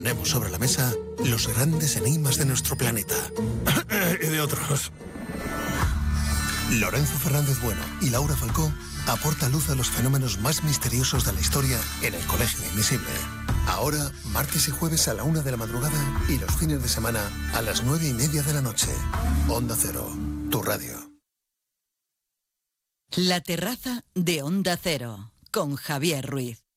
Ponemos sobre la mesa los grandes enigmas de nuestro planeta. Y de otros. Lorenzo Fernández Bueno y Laura Falcó aportan luz a los fenómenos más misteriosos de la historia en el Colegio Invisible. Ahora, martes y jueves a la 1 de la madrugada y los fines de semana a las 9:30 de la noche. Onda Cero, tu radio. La terraza de Onda Cero, con Javier Ruiz.